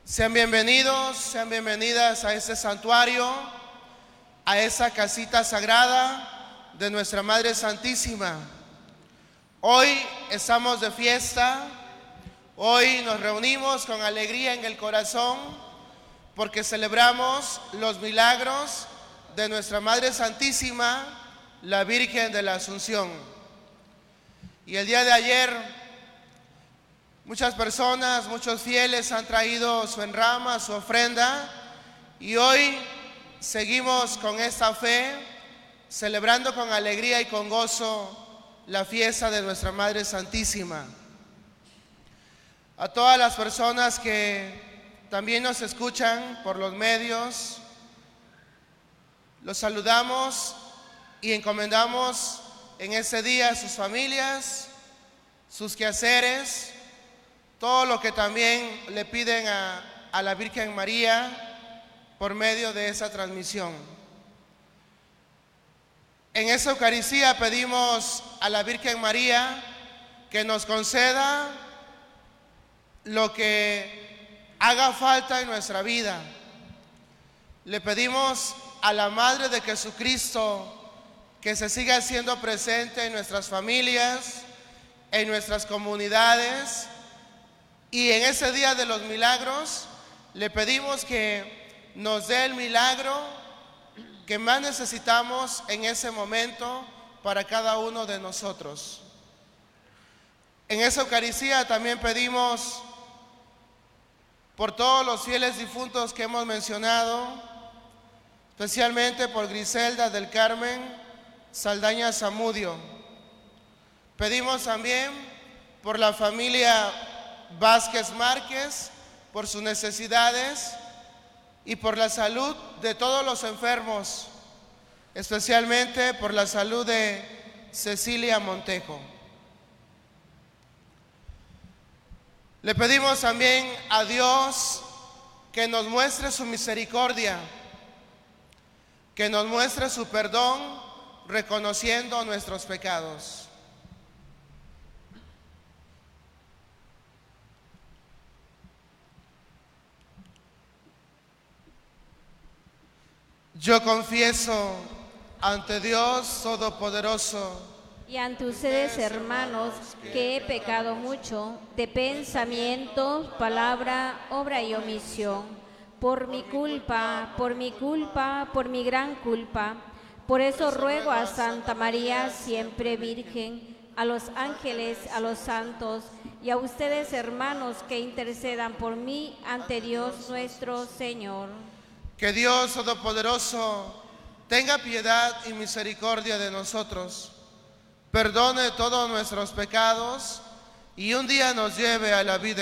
Sean bienvenidos, sean bienvenidas a este santuario, a esa casita sagrada de nuestra Madre Santísima. Hoy estamos de fiesta, hoy nos reunimos con alegría en el corazón porque celebramos los milagros de nuestra Madre Santísima, la Virgen de la Asunción. Y el día de ayer muchas personas, muchos fieles han traído su enrama, su ofrenda, y hoy seguimos con esta fe, celebrando con alegría y con gozo la fiesta de nuestra Madre Santísima. A todas las personas que también nos escuchan por los medios, los saludamos y encomendamos en ese día sus familias, sus quehaceres, todo lo que también le piden a la Virgen María por medio de esa transmisión. En esa Eucaristía pedimos a la Virgen María que nos conceda lo que haga falta en nuestra vida. Le pedimos a la Madre de Jesucristo que se siga haciendo presente en nuestras familias, en nuestras comunidades. Y en ese día de los milagros, le pedimos que nos dé el milagro que más necesitamos en ese momento para cada uno de nosotros. En esa Eucaristía también pedimos por todos los fieles difuntos que hemos mencionado, especialmente por Griselda del Carmen Saldaña Zamudio. Pedimos también por la familia Vázquez Márquez, por sus necesidades y por la salud de todos los enfermos, especialmente por la salud de Cecilia Montejo. Le pedimos también a Dios que nos muestre su misericordia, que nos muestre su perdón, reconociendo nuestros pecados. Yo confieso ante Dios Todopoderoso y ante ustedes, hermanos, que he pecado mucho de pensamiento, palabra, obra y omisión, por mi culpa, por mi gran culpa. Por eso ruego a Santa María, siempre Virgen, a los ángeles, a los santos y a ustedes, hermanos, que intercedan por mí ante Dios nuestro Señor. Que Dios Todopoderoso tenga piedad y misericordia de nosotros, perdone todos nuestros pecados y un día nos lleve a la vida